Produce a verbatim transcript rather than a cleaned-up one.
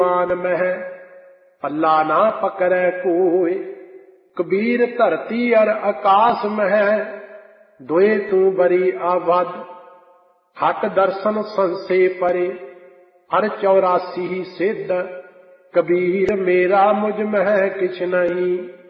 मान मह पल्ला ना पकड़े कोय। कबीर धरती अर आकाश मह दोए तू बरी आबद। हट दर्शन संसे परे हर चौरासी सिद्ध। कबीर मेरा मुझ मह किछ नहीं